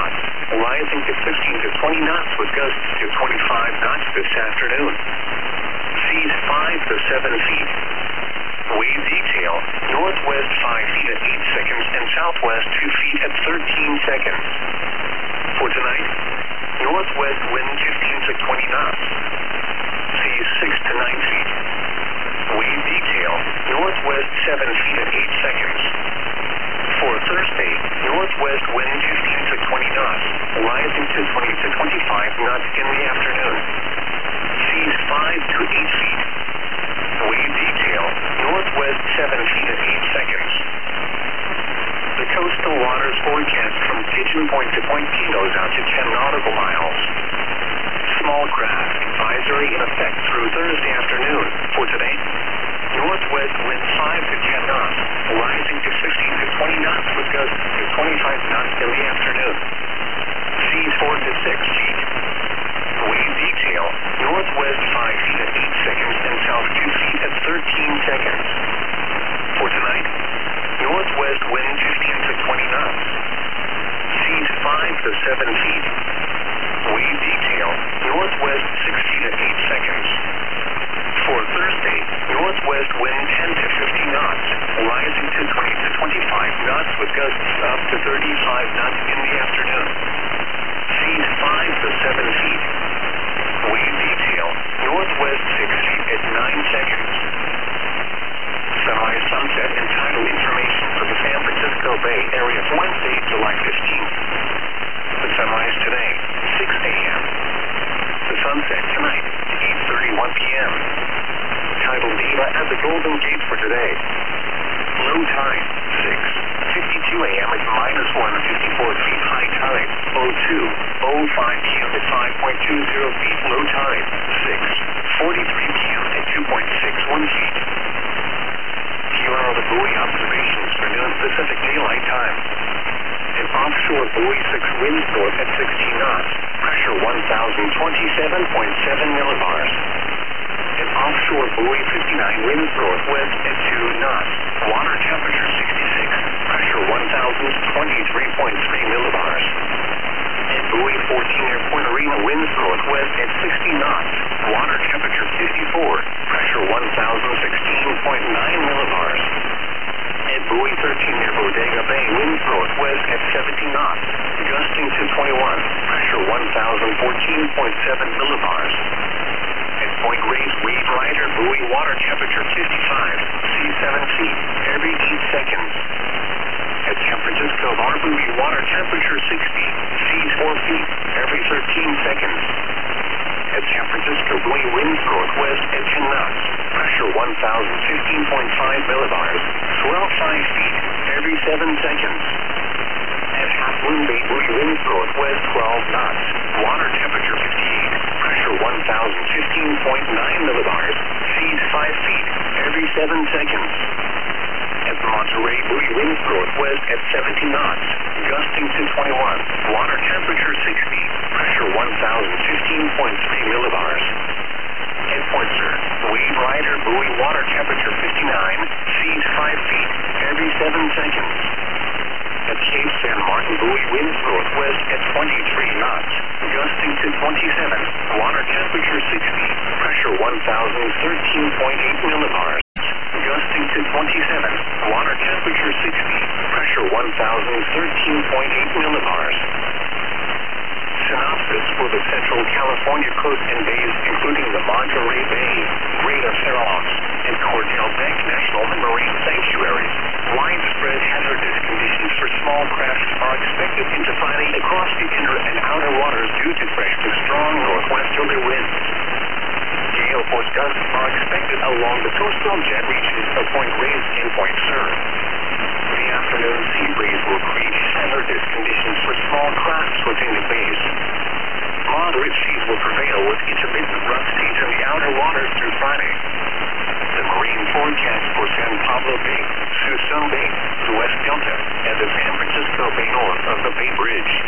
knots, rising to 15 to 20 knots with gusts to 25 knots this afternoon. Seas 5 to 7 feet. Wave detail, northwest 5 feet at 8 seconds and southwest 2 feet at 13 seconds. For tonight, northwest wind 15 to 20 knots. Seas 6 to 9 feet. Wave detail, northwest 7 feet at 8 seconds. For Thursday, northwest wind 15 to 20 knots, rising to 20 to 25 knots in the afternoon. Seas 5 to 8 feet. Wave detail, northwest 7 feet at 8 seconds. The coastal waters forecast from Pigeon Point to Point Pinos out to 10 nautical miles. Small craft advisory in effect through Thursday afternoon. For today, northwest wind 5 to 10 knots, rising to 15 to 20 knots with gusts to 25 knots in the afternoon. Seas 4 to 6 feet. Wave detail, northwest 5 feet at 8 seconds and south 2 feet at 13 seconds. For tonight, northwest wind 15 to 20 knots. Seas 5 to 7 feet. Wave detail, northwest 6 feet at 8 seconds. For Thursday, northwest wind 10 to 15 knots, rising to 20 to 25 knots with gusts up to 35 knots in the afternoon. Seas 5 to 7 feet. Wave detail, northwest 6 feet at 9 seconds. Sunrise, sunset, and tidal information for the San Francisco Bay Area for Wednesday, July 15th. The sunrise today, 6 a.m. The sunset tonight, 8:31 p.m. Tidal data at the Golden Gate for today. Low tide, 6:52 a.m. at -154 feet. High tide, 02:05 p.m. at 5.20 feet. Low tide, 6:43 p.m. at 2.61 feet. Here are the buoy observations for noon Pacific Daylight Time. An offshore buoy 6 winds north at 16 knots. Pressure 1,027.7 millibars. An offshore buoy 59 winds northwest at 2 knots. Water temperature 66. Pressure 1,023.3 millibars. And buoy 14 near Point Arena winds northwest at 60 knots. Water temperature 54. Pressure 1,016.9 millibars. And buoy 13 near Bodega Bay winds northwest at 70 knots. Gusting to 21. Pressure 1,014.7 millibars. At Point Reyes Wave Rider buoy water temperature 55. Sea 7 feet every 8 seconds. At San Francisco Bar buoy water temperature 60. Seas 4 feet every 13 seconds. At San Francisco buoy winds northwest at 10 knots. Pressure 1,015.5 millibars. Swell 5 feet every 7 seconds. At Half Moon Bay buoy winds northwest 12 knots. Water temperature 58. Pressure 1,015.9 millibars. Seas 5 feet every 7 seconds. At the Monterey buoy winds northwest at 70 knots. Gusting to 21. Water temperature 60. Pressure 1,015.3 millibars. At Point Sur, Wave Rider buoy water temperature 59. Seas 5 feet every 7 seconds. At Cape San Martin buoy winds northwest at 23 knots. Gusting to 27. Water temperature 60. Pressure 1,013.8 millibars. Gusting to 27. Water temperature 60. Pressure 1,013.8 millibars. Synopsis for the Central California coast and bays, including the Monterey Bay, Greater Fair Oaks, and Cordell Bank National Marine Sanctuaries. Widespread hazardous conditions for small crafts are expected in defining across the inner and outer waters due to fresh to strong northwesterly winds. Gale force gusts are expected along the coastal jet reaches of Point Reyes and Point Sur. The afternoon sea breeze will create hazardous conditions for small crafts within the bays. Moderate seas will prevail with intermittent rough seas in the outer waters through Friday. The marine forecast for San Pablo Bay, Suisun Bay, the West Delta, and the San Francisco Bay north of the Bay Bridge.